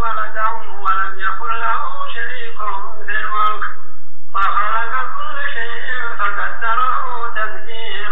ولدا ولم يكن له شريك في الملك وخلق كل شيء فقدره تقديرا